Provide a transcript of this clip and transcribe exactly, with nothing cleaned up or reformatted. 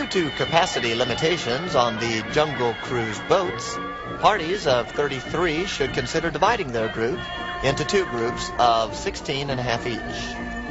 Due to capacity limitations on the Jungle Cruise boats, parties of thirty-three should consider dividing their group into two groups of sixteen and a half each.